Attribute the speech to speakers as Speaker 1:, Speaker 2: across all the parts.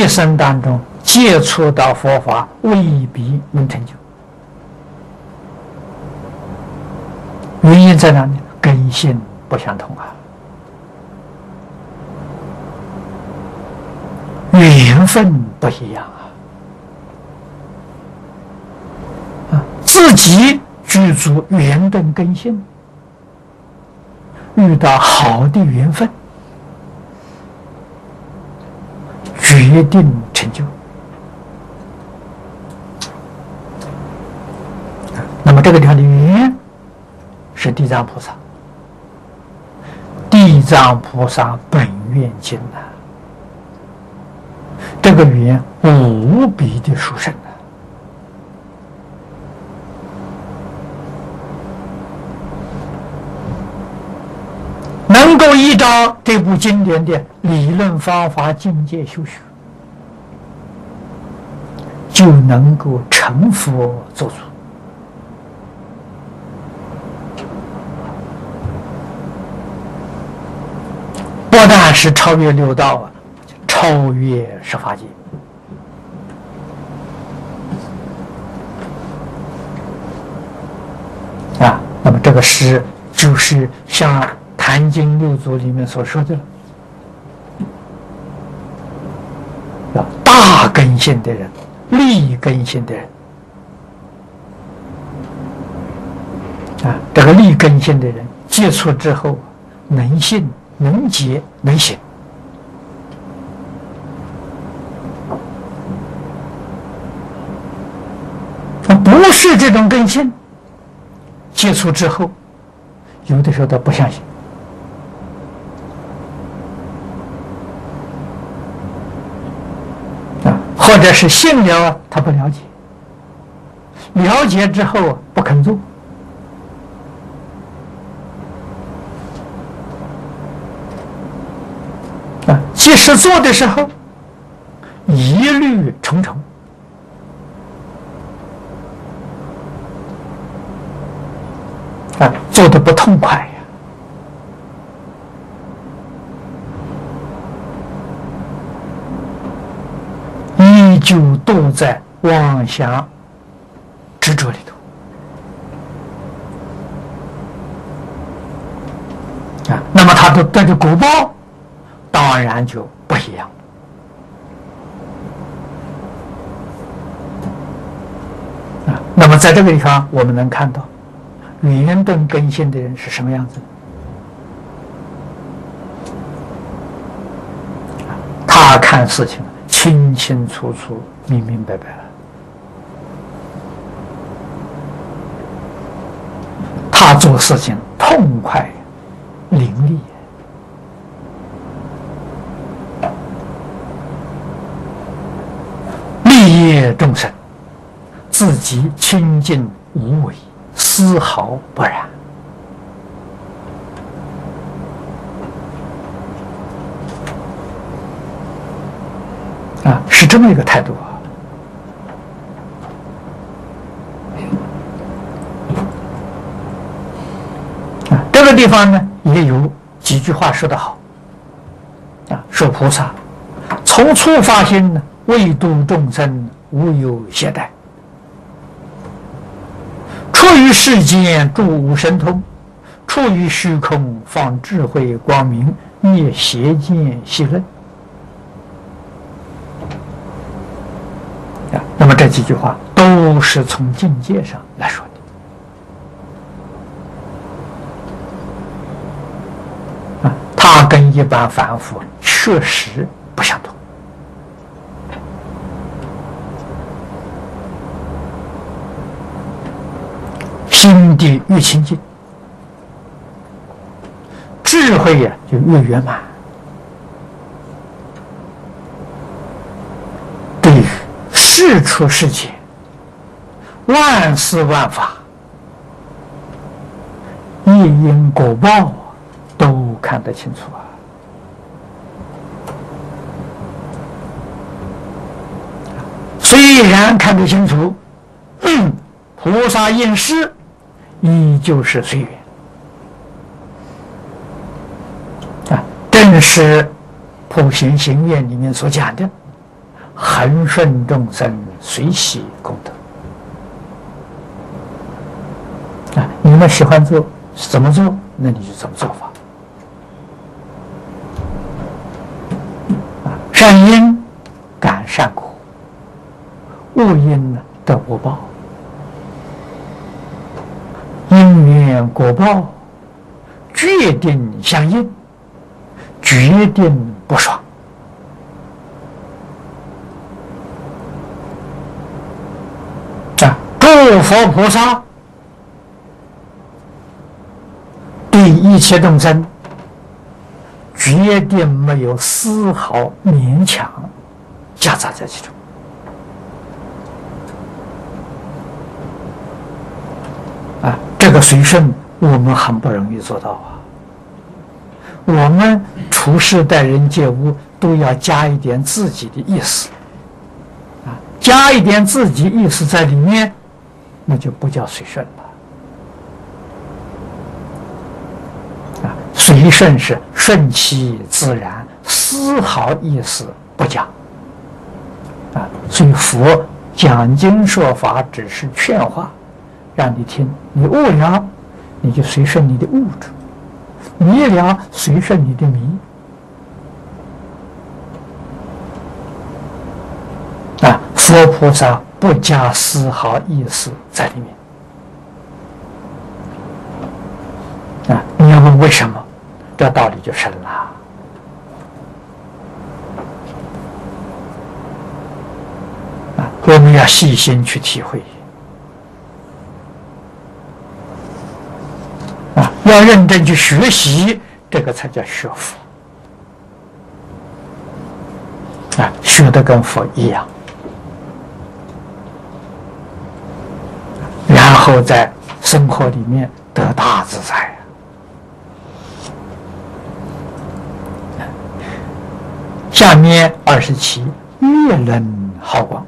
Speaker 1: 一生当中接触到佛法，未必能成就。原因在哪里？根性不相同啊，缘分不一样啊！自己具足缘顿根性，遇到好的缘分，决定成就。那么这个地方的缘是地藏菩萨，地藏菩萨本愿经啊，这个缘无比的殊胜啊！能够依照这部经典的理论方法境界修学，就能够成佛做主。不但是超越六道啊，超越十法界。啊，那么这个诗就是像《坛经》六祖里面所说的了，要大根性的人，利根性的人。啊，这个利根性的人接触之后，能信、能解、能行。不是这种根性，接触之后，有的时候他不相信。或者是信了他不了解，了解之后不肯做。即使做的时候，疑虑重重。做得不痛快呀。依旧堕在妄想执着里头。那么他的得的果报当然就不一样。那么在这个地方我们能看到圆顿根性的人是什么样子？他看事情清清楚楚、明明白白了。他做事情痛快伶俐。利益众生，自己清净无为，丝毫不染。是这么一个态度这个地方呢，也有几句话说得好说菩萨从初发心呢，为度众生，无有懈怠。出于世间诸无神通，出于虚空放智慧光明，灭邪见习论。那么这几句话都是从境界上来说的它跟一般凡夫确实不相同。心地越清净，智慧呀就越圆满。对于世出世间万事万法，业因果报都看得清楚虽然看得清楚，菩萨应世依旧是随缘正是普贤行愿里面所讲的恒顺众生，随喜功德。你们喜欢做怎么做，那你就怎么做法。善因感善果，恶因得恶报。因缘果报决定相应，决定不爽。诸佛菩萨对一切众生决定没有丝毫勉强夹杂在其中。这个随顺我们很不容易做到啊。我们处事待人接物都要加一点自己的意思，加一点自己意思在里面，那就不叫随顺了。随顺是顺其自然，丝毫意思不加。所以佛讲经说法只是劝化，让你听，你悟了，你就随顺你的悟处；迷了，随顺你的迷。佛菩萨不加丝毫意思在里面。你要问为什么，这道理就深了。我们要细心去体会。要认真去学习，这个才叫学佛。学得跟佛一样，然后在生活里面得大自在。下面27，月冷好光。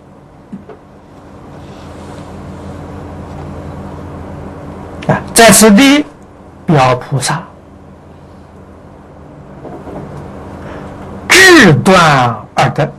Speaker 1: 在此地表菩萨智断二德。